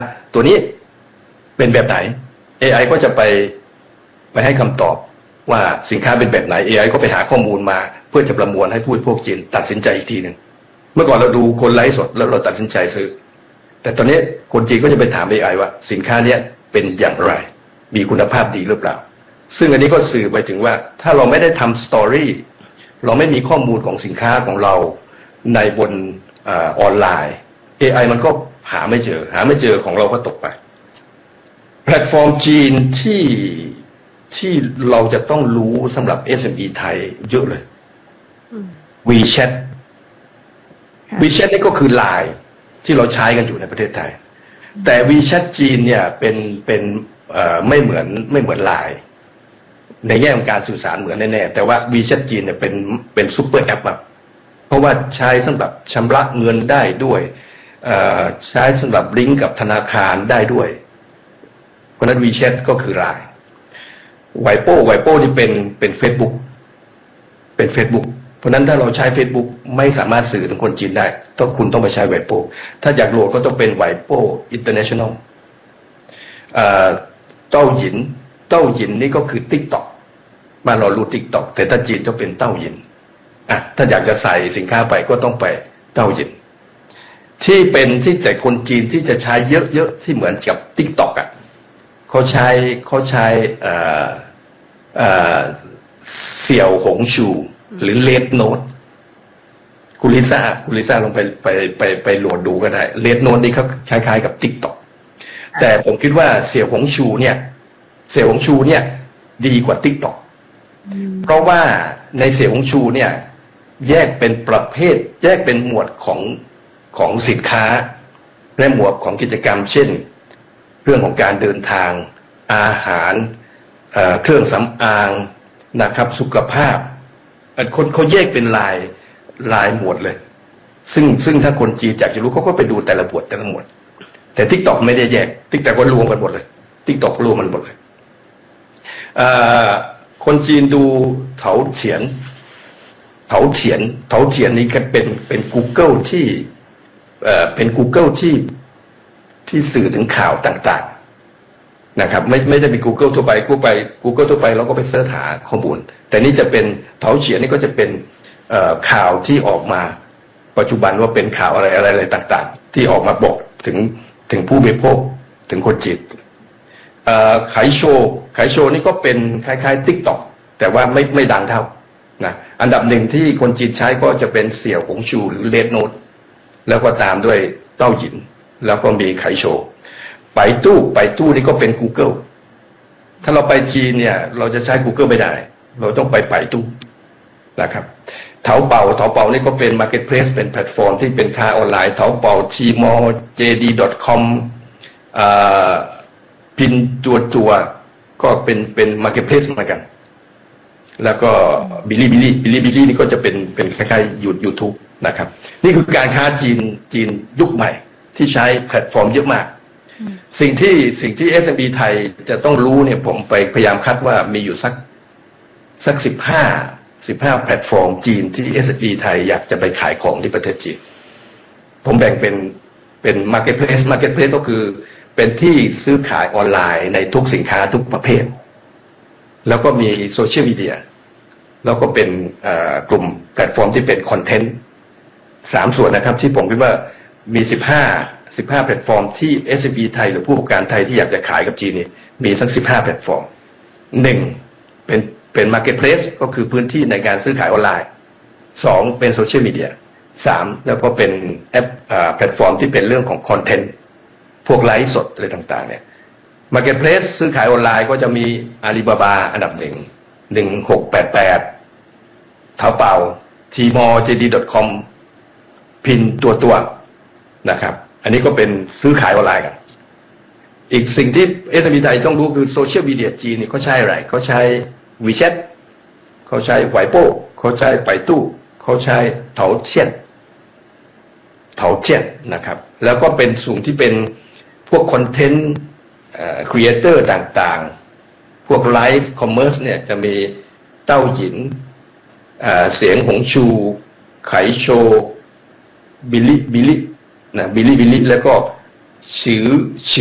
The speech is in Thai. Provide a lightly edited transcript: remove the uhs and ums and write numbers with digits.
ตัวนี้เป็นแบบไหน AI ก็จะไปให้คำตอบว่าสินค้าเป็นแบบไหน AI ก็ไปหาข้อมูลมาเพื่อจะประมวลให้ผู้บริโภคจีนตัดสินใจอีกทีหนึ่งเมื่อก่อนเราดูคนไลฟ์สดแล้วเราตัดสินใจซื้อแต่ตอนนี้คนจีนก็จะไปถาม AI ว่าสินค้าเนี้ยเป็นอย่างไรมีคุณภาพดีหรือเปล่าซึ่งอันนี้ก็สื่อไปถึงว่าถ้าเราไม่ได้ทำสตอรี่เราไม่มีข้อมูลของสินค้าของเราในบนออนไลน์ AI มันก็หาไม่เจอของเราก็ตกไปแพลตฟอร์มจีนที่เราจะต้องรู้สำหรับ SME ไทยเยอะเลย WeChat นี่ก็คือ LINE ที่เราใช้กันอยู่ในประเทศไทยแต่ WeChat จีนเนี่ยเป็นไม่เหมือน LINE ในแง่ของการสื่อสารเหมือนแน่ๆแต่ว่า WeChat จีนเนี่ยเป็นซุปเปอร์แอปแบบเพราะว่าใช้สำหรับชำระเงินได้ด้วยใช้สำหรับลิงก์กับธนาคารได้ด้วยเพราะนั้น WeChat ก็คือ LINE ไวโป้นี่เป็น Facebook เป็น Facebook เพราะนั้นถ้าเราใช้ Facebook ไม่สามารถสื่อถึงคนจีนได้คุณต้องไปใช้ไวโป้ถ้าอยากโหลดก็ต้องเป็นไวโป้ International เต้าหยินนี่ก็คือ TikTok บ้านเรารู้ TikTok แต่ถ้าจีนต้องเป็นเต้าหยินถ้าอยากจะใส่สินค้าไปก็ต้องไปเต้าหยินที่แต่คนจีนที่จะใช้เยอะๆที่เหมือนกับ TikTok เขาใช้เสี่ยวหงชูหรือเลดโนดคุณลิซ่าลงไปโหลดดูก็ได้เลดโนดนี่เขาคล้ายๆกับ TikTok แต่ผมคิดว่าเสี่ยวหงชูเนี่ยดีกว่า TikTok เพราะว่าในเสี่ยวหงชูเนี่ยแยกเป็นประเภทแยกเป็นหมวดของสินค้าและหมวดของกิจกรรมเช่นเรื่องของการเดินทางอาหารเครื่องสำอางนะครับสุขภาพคนเขาแยกเป็นลายหมวดเลยซึ่งถ้าคนจีนอยากจะรู้เขาก็ไปดูแต่ละหมวดแต่ TikTok ไม่ได้แยก TikTok ก็รวมกันหมดเลย TikTok รวมมันหมดเลยคนจีนดูเถาเฉียนนี่ก็เป็น Google ที่เป็น Google ที่สื่อถึงข่าวต่างๆนะครับไม่ได้เป็น Google ทั่วไป Google ทั่วไปเราก็ไปเสิร์ชหาข้อมูลแต่นี่จะเป็นเถาเฉียนนี่ก็จะเป็นข่าวที่ออกมาปัจจุบันว่าเป็นข่าวอะไรต่างๆที่ออกมาบอกถึงผู้บริโภคถึงคนจีนไขโชว์นี่ก็เป็นคล้ายๆ TikTok แต่ว่าไม่ดังเท่านะอันดับหนึ่งที่คนจีนใช้ก็จะเป็นเสี่ยวหงชูหรือเลดโนดแล้วก็ตามด้วยเต้าหยินแล้วก็มีไขโชว์ไปตู้นี่ก็เป็น Google ถ้าเราไปจีนเนี่ยเราจะใช้ Google ไม่ได้เราต้องไปตู้นะครับเถาเป่านี่ก็เป็น Marketplace เป็นแพลตฟอร์มที่เป็นค้าออนไลน์เถาเป่า Tmall JD.com พินตัวก็เป็น Marketplace เหมือนกันแล้วก็บิลลี่นี่ก็จะเป็นคล้ายๆYouTube นะครับนี่คือการค้าจีนยุคใหม่ที่ใช้แพลตฟอร์มเยอะมากสิ่งที่ SME ไทยจะต้องรู้เนี่ยผมไปพยายามคัดว่ามีอยู่สัก15แพลตฟอร์มจีนที่ SME ไทยอยากจะไปขายของที่ประเทศจีนผมแบ่งเป็น Marketplace ก็คือเป็นที่ซื้อขายออนไลน์ในทุกสินค้าทุกประเภทแล้วก็มีโซเชียลมีเดียแล้วก็เป็นกลุ่มแพลตฟอร์มที่เป็นคอนเทนต์3ส่วนนะครับที่ผมคิดว่ามี15แพลตฟอร์มที่ SME ไทยหรือผู้ประกอบการไทยที่อยากจะขายกับจีนนี่มีสัก15แพลตฟอร์ม1เป็น Marketplace ก็คือพื้นที่ในการซื้อขายออนไลน์2เป็นโซเชียลมีเดีย3แล้วก็เป็นแอปแพลตฟอร์มที่เป็นเรื่องของคอนเทนต์พวกไลฟ์สดอะไรต่างๆเนี่ย Marketplace ซื้อขายออนไลน์ก็จะมี Alibaba อันดับ1688เถาเป่า Tmall JD.com พินตัวนะครับอันนี้ก็เป็นซื้อขายออนไลน์กันอีกสิ่งที่ SME ไทยต้องรู้คือโซเชียลมีเดียจีนนี่เขาใช้อะไรเขาใช้ WeChat เขาใช้ไวโป้เขาใช้ไปตู้เขาใช้เถาเจี้ยนนะครับแล้วก็เป็นส่วนที่เป็นพวกคอนเทนต์ครีเอเตอร์ต่างๆพวกไลฟ์คอมเมอร์สเนี่ยจะมีเต้าหยินเสียงหงชูไขโชบิลลี่แล้วก็ซื้อ